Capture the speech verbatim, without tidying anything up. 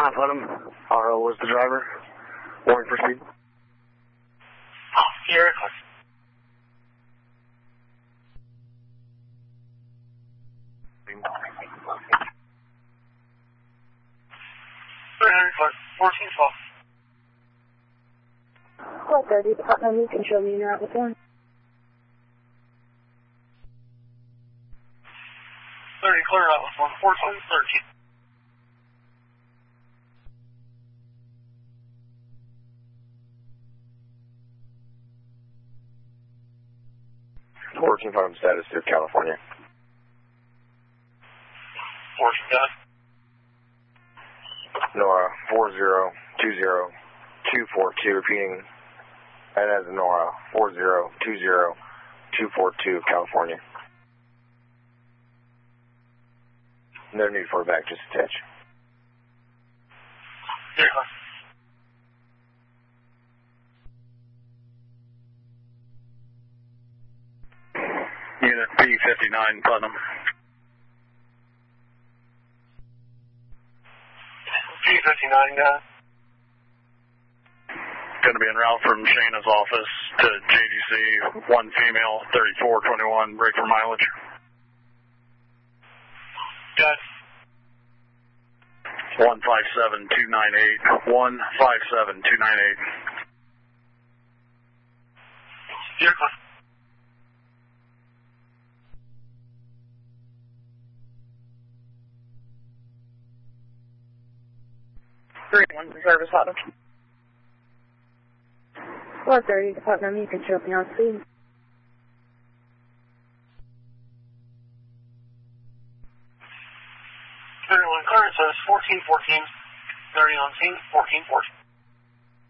I put him. R O was the driver. Warning for speed. Oh, Sierra Cliff. fourteen twelve. four thirty, Putnam, you control me, you're out with one. thirty, clear out with one, fourteen thirteen. fourteen five status through California. fourteen done. Nora, four zero two zero two four two, repeating, and as Nora, four zero two zero two four two, California. No need for a back, just attach. Here, Unit B fifty-nine, Putnam. B fifty-nine, guy. Going to be en route from Shana's office to J D C, one female, thirty-four twenty-one, break for mileage. Got one five seven two nine eight, one five seven two nine eight. Here, Cliff. three one, service auto. four thirty, Putnam, you control me on speed. Everyone, current says fourteen fourteen, thirty on scene, fourteen fourteen.